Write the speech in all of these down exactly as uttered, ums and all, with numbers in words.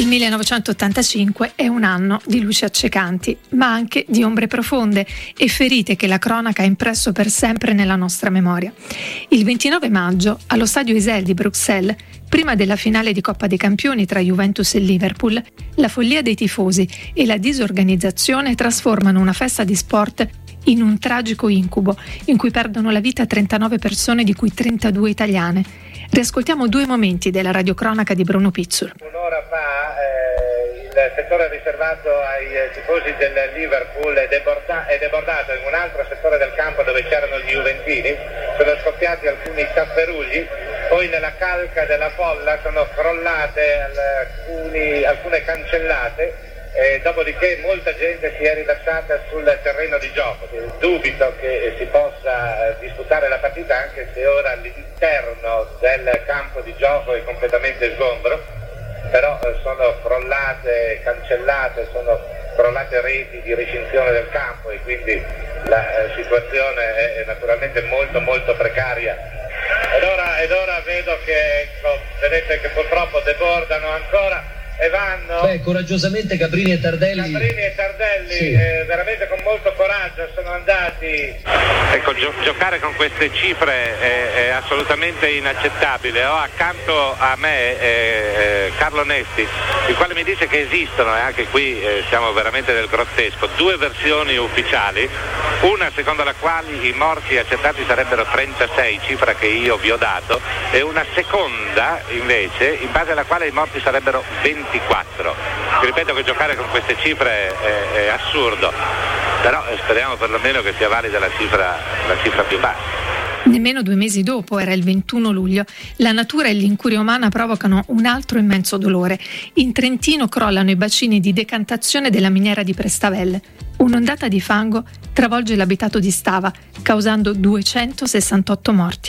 Il millenovecentottantacinque è un anno di luci accecanti, ma anche di ombre profonde e ferite che la cronaca ha impresso per sempre nella nostra memoria. Il ventinove maggio, allo stadio Heysel di Bruxelles, prima della finale di Coppa dei Campioni tra Juventus e Liverpool, la follia dei tifosi e la disorganizzazione trasformano una festa di sport in un tragico incubo in cui perdono la vita trentanove persone, di cui trentadue italiane. Riascoltiamo due momenti della radiocronaca di Bruno Pizzul. Un'ora fa eh, il settore riservato ai eh, tifosi del Liverpool è, deborda- è debordato in un altro settore del campo dove c'erano gli juventini. Sono scoppiati alcuni tafferugli, poi nella calca della folla sono crollate alcuni, alcune cancellate. Eh, dopodiché molta gente si è rilassata sul terreno di gioco. Dubito che si possa disputare la partita, anche se ora l'interno del campo di gioco è completamente sgombro, però eh, sono crollate, cancellate, sono crollate reti di recinzione del campo e quindi la eh, situazione è naturalmente molto molto precaria. Ed ora, ed ora vedo che, ecco, vedete che purtroppo debordano ancora e vanno. Beh, coraggiosamente Caprini e Tardelli. Caprini e Tardelli, sì. eh, veramente con molto coraggio sono andati. Ecco, gio- giocare con queste cifre è, è assolutamente inaccettabile. Ho accanto a me eh, Carlo Nesti, il quale mi dice che esistono, e anche qui eh, siamo veramente nel grottesco, due versioni ufficiali, una secondo la quale i morti accertati sarebbero trentasei, cifra che io vi ho dato, e una seconda invece in base alla quale i morti sarebbero ventiquattro. Ripeto che giocare con queste cifre è, è assurdo, però speriamo perlomeno che sia valida la cifra, la cifra più bassa. Nemmeno due mesi dopo, era il ventuno luglio, la natura e l'incuria umana provocano un altro immenso dolore. In Trentino crollano i bacini di decantazione della miniera di Prestavelle. Un'ondata di fango travolge l'abitato di Stava, causando duecentosessantotto morti.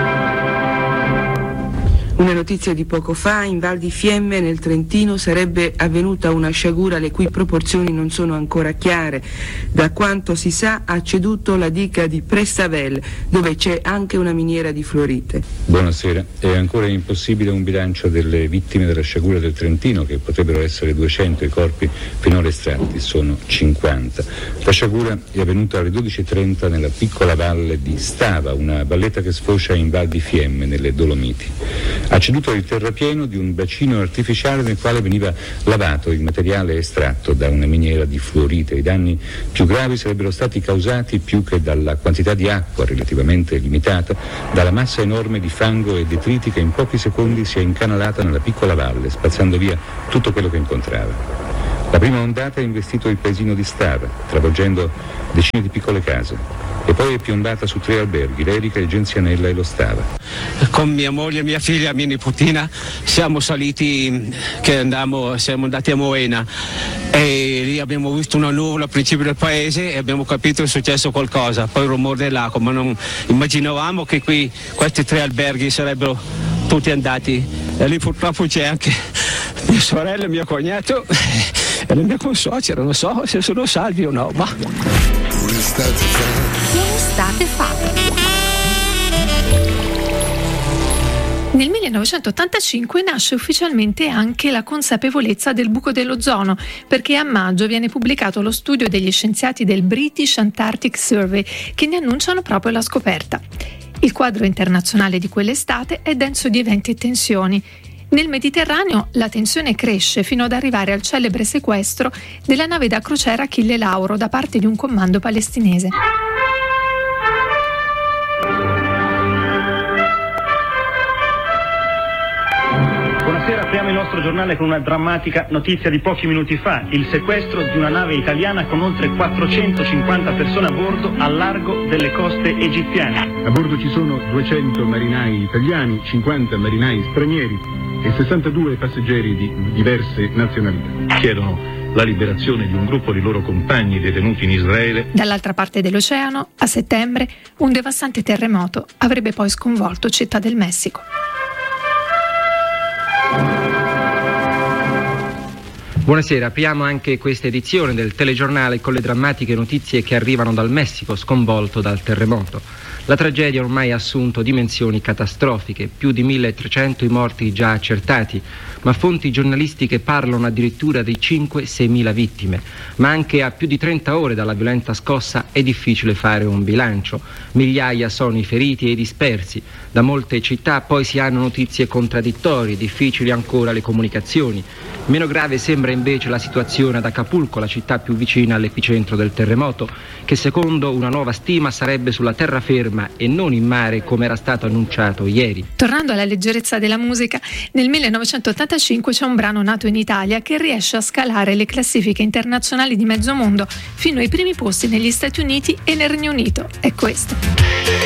Una notizia di poco fa: in Val di Fiemme, nel Trentino, sarebbe avvenuta una sciagura le cui proporzioni non sono ancora chiare. Da quanto si sa, ha ceduto la diga di Prestavelle, dove c'è anche una miniera di fluorite. Buonasera. È ancora impossibile un bilancio delle vittime della sciagura del Trentino, che potrebbero essere duecento, i corpi finora estratti sono cinquanta. La sciagura è avvenuta alle dodici e trenta nella piccola valle di Stava, una valletta che sfocia in Val di Fiemme, nelle Dolomiti. Ha ceduto il terrapieno di un bacino artificiale nel quale veniva lavato il materiale estratto da una miniera di fluorite. I danni più gravi sarebbero stati causati, più che dalla quantità di acqua relativamente limitata, dalla massa enorme di fango e detriti che in pochi secondi si è incanalata nella piccola valle, spazzando via tutto quello che incontrava. La prima ondata ha investito il paesino di Stava, travolgendo decine di piccole case, e poi è piombata su tre alberghi, l'Erica, il Genzianella e lo Stava. Con mia moglie, mia figlia, mia nipotina siamo saliti, che andamo, siamo andati a Moena, e lì abbiamo visto una nuvola al principio del paese e abbiamo capito che è successo qualcosa, poi il rumore dell'acqua, ma non immaginavamo che qui questi tre alberghi sarebbero tutti andati, e lì purtroppo c'è anche mia sorella e mio cognato e la mia consuocera, non so se sono salvi o no, ma Un'estate fa. Nel millenovecentottantacinque nasce ufficialmente anche la consapevolezza del buco dell'ozono, perché a maggio viene pubblicato lo studio degli scienziati del British Antarctic Survey che ne annunciano proprio la scoperta. Il quadro internazionale di quell'estate è denso di eventi e tensioni. Nel Mediterraneo la tensione cresce fino ad arrivare al celebre sequestro della nave da crociera Achille Lauro da parte di un comando palestinese. Buonasera, apriamo il nostro giornale con una drammatica notizia di pochi minuti fa: il sequestro di una nave italiana con oltre quattrocentocinquanta persone a bordo al largo delle coste egiziane. A bordo ci sono duecento marinai italiani, cinquanta marinai stranieri e sessantadue passeggeri di diverse nazionalità. Chiedono la liberazione di un gruppo di loro compagni detenuti in Israele. Dall'altra parte dell'oceano, a settembre, un devastante terremoto avrebbe poi sconvolto Città del Messico. Buonasera, apriamo anche questa edizione del telegiornale con le drammatiche notizie che arrivano dal Messico sconvolto dal terremoto. La tragedia ormai ha assunto dimensioni catastrofiche, più di milletrecento i morti già accertati, ma fonti giornalistiche parlano addirittura di cinque seimila vittime. Ma anche a più di trenta ore dalla violenta scossa è difficile fare un bilancio. Migliaia sono i feriti e i dispersi. Da molte città poi si hanno notizie contraddittorie, difficili ancora le comunicazioni. Meno grave sembra invece la situazione ad Acapulco, la città più vicina all'epicentro del terremoto, che secondo una nuova stima sarebbe sulla terraferma e non in mare come era stato annunciato ieri. Tornando alla leggerezza della musica, nel millenovecentottantacinque c'è un brano nato in Italia che riesce a scalare le classifiche internazionali di mezzo mondo fino ai primi posti negli Stati Uniti e nel Regno Unito. È questo.